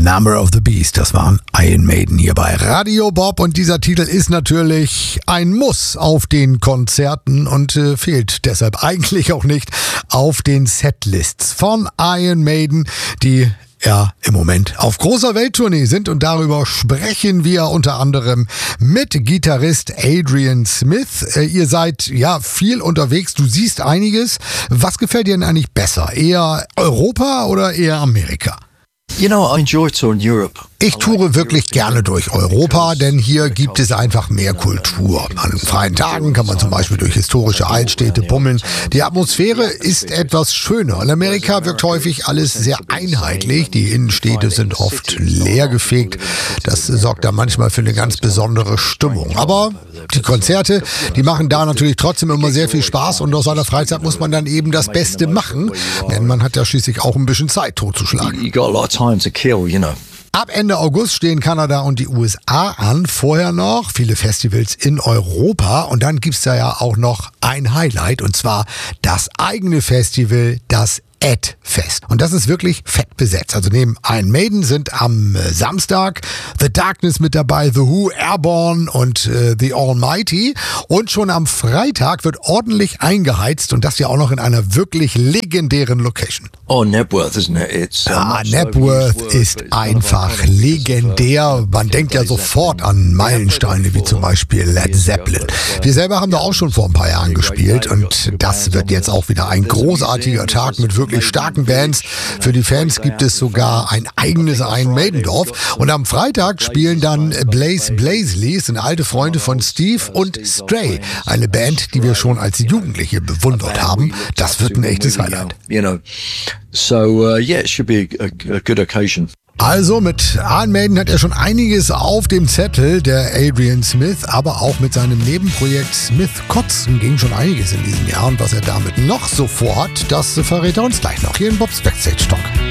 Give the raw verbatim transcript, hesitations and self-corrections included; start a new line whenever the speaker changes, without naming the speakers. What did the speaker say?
Number of the Beast, das waren Iron Maiden hier bei Radio Bob und dieser Titel ist natürlich ein Muss auf den Konzerten und äh, fehlt deshalb eigentlich auch nicht auf den Setlists von Iron Maiden, die ja im Moment auf großer Welttournee sind und darüber sprechen wir unter anderem mit Gitarrist Adrian Smith. Äh, ihr seid ja viel unterwegs, du siehst einiges. Was gefällt dir denn eigentlich besser? Eher Europa oder eher Amerika?
You know, I enjoy touring Europe.
Ich toure wirklich gerne durch Europa, denn hier gibt es einfach mehr Kultur. An freien Tagen kann man zum Beispiel durch historische Altstädte bummeln. Die Atmosphäre ist etwas schöner. In Amerika wirkt häufig alles sehr einheitlich. Die Innenstädte sind oft leergefegt. Das sorgt da manchmal für eine ganz besondere Stimmung. Aber die Konzerte, die machen da natürlich trotzdem immer sehr viel Spaß und aus seiner Freizeit muss man dann eben das Beste machen, denn man hat ja schließlich auch ein bisschen Zeit totzuschlagen.
You got a lot of time to kill, you know.
Ab Ende August stehen Kanada und die U S A an, vorher noch viele Festivals in Europa und dann gibt's da ja auch noch ein Highlight und zwar das eigene Festival, das Ed-Fest. Und das ist wirklich fett besetzt. Also neben Iron Maiden sind am äh, Samstag The Darkness mit dabei, The Who, Airborne und äh, The Almighty. Und schon am Freitag wird ordentlich eingeheizt und das ja auch noch in einer wirklich legendären Location.
Oh, Nebworth, isn't it? It's, uh,
Ah, Nebworth ist einfach legendär. Man denkt ja sofort an Meilensteine wie zum Beispiel Led Zeppelin. Wir selber haben da auch schon vor ein paar Jahren gespielt und das wird jetzt auch wieder ein großartiger Tag mit wirklich starken Bands. Für die Fans gibt es sogar ein eigenes Iron Maiden-Dorf. Und am Freitag spielen dann Blaze Blazely, sind alte Freunde von Steve, und Stray, eine Band, die wir schon als Jugendliche bewundert haben. Das wird ein echtes Highlight.
You know, so uh, yeah, it should be a, a good occasion.
Also mit Iron Maiden hat er schon einiges auf dem Zettel, der Adrian Smith, aber auch mit seinem Nebenprojekt Smith Kotzen ging schon einiges in diesem Jahr und was er damit noch so vorhat, das verrät er uns gleich noch hier in Bob's Backstage Talk.